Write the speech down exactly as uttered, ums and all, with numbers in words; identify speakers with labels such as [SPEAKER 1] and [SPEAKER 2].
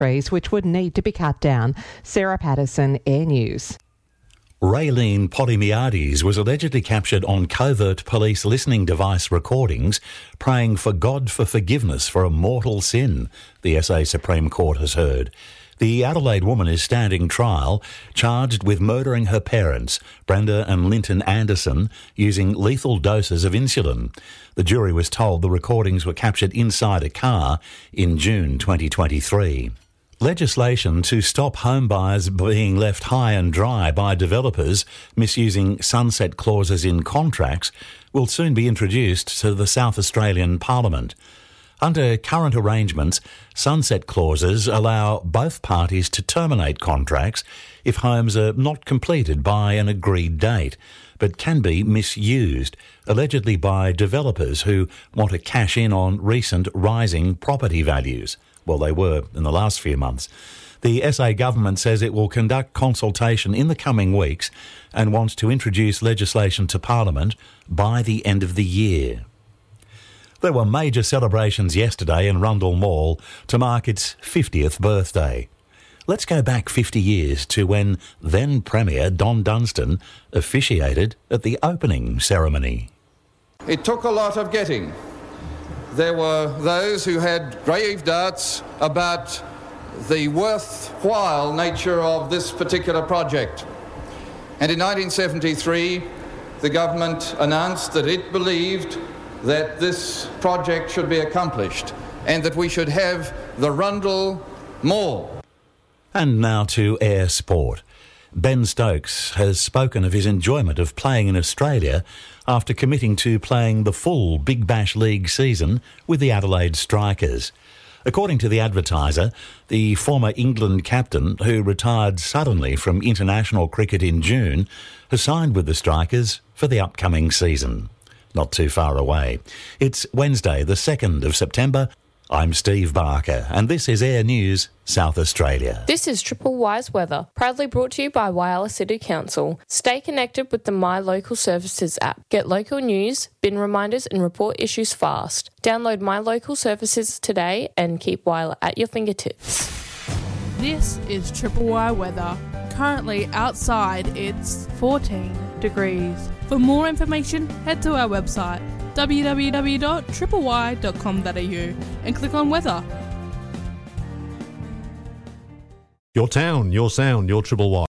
[SPEAKER 1] trees which would need to be cut down. Sarah Patterson, Air News.
[SPEAKER 2] Raylene Polymiades was allegedly captured on covert police listening device recordings praying for God for forgiveness for a mortal sin, the S A Supreme Court has heard. The Adelaide woman is standing trial, charged with murdering her parents, Brenda and Linton Anderson, using lethal doses of insulin. The jury was told the recordings were captured inside a car in June twenty twenty-three. Legislation to stop home buyers being left high and dry by developers misusing sunset clauses in contracts will soon be introduced to the South Australian Parliament. Under current arrangements, sunset clauses allow both parties to terminate contracts if homes are not completed by an agreed date, but can be misused, allegedly by developers who want to cash in on recent rising property values. Well, they were in the last few months. The S A government says it will conduct consultation in the coming weeks and wants to introduce legislation to Parliament by the end of the year. There were major celebrations yesterday in Rundle Mall to mark its fiftieth birthday. Let's go back fifty years to when then Premier Don Dunstan officiated at the opening ceremony.
[SPEAKER 3] It took a lot of getting. There were those who had grave doubts about the worthwhile nature of this particular project. And in nineteen seventy-three, the government announced that it believed that this project should be accomplished and that we should have the Rundle Mall.
[SPEAKER 2] And now to air sport. Ben Stokes has spoken of his enjoyment of playing in Australia after committing to playing the full Big Bash League season with the Adelaide Strikers. According to the Advertiser, the former England captain, who retired suddenly from international cricket in June, has signed with the Strikers for the upcoming season. Not too far away. It's Wednesday, the second of September. I'm Steve Barker, and this is Air News South Australia.
[SPEAKER 4] This is Triple Y's weather, proudly brought to you by Whyalla City Council. Stay connected with the My Local Services app. Get local news, bin reminders and report issues fast. Download My Local Services today and keep Whyalla at your fingertips.
[SPEAKER 5] This is Triple Y weather. Currently outside it's fourteen degrees. For more information, head to our website w w w dot triple y dot com dot a u and click on weather.
[SPEAKER 6] Your town, your sound, your Triple Y.